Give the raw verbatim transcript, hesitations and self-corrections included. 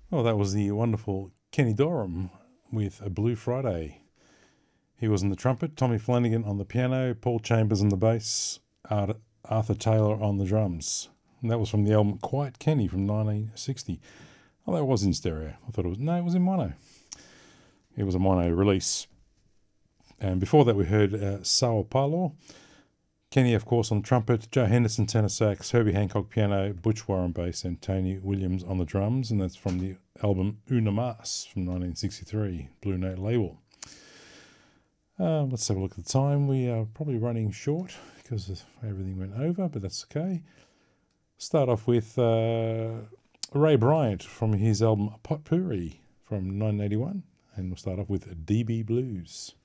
Well, that was the wonderful Kenny Dorham with A Blue Friday. He was on the trumpet, Tommy Flanagan on the piano, Paul Chambers on the bass, Arthur Taylor on the drums. And that was from the album Quiet Kenny from nineteen sixty. Oh, that was in stereo. I thought it was, no, it was in mono. It was a mono release. And before that we heard uh, Sao Paulo. Kenny, of course, on the trumpet, Joe Henderson tenor sax, Herbie Hancock piano, Butch Warren bass, and Tony Williams on the drums. And that's from the album Una Mas from nineteen sixty-three, Blue Note label. Uh, let's have a look at the time. We are probably running short because everything went over, but that's okay. Start off with uh, Ray Bryant from his album Potpourri from nineteen eighty-one. And we'll start off with D B Blues.